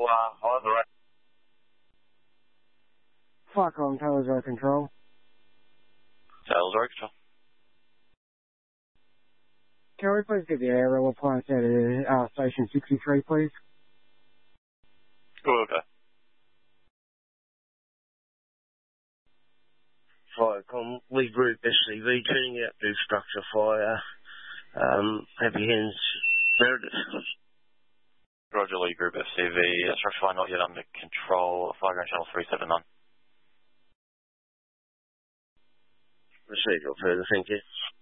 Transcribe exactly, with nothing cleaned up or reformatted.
uh, either way. Fuck on Telesro Control. Telesro Control. Can we please get the aerial appliance out of uh, Station sixty-three, please? Cool, okay. Firecom, lead group S C V, turning out to structure fire. Um, Happy Hands, Meredith. Roger, lead group S C V, uh, structure fire not yet under control, fire ground channel three seven nine. Procedural further, thank you.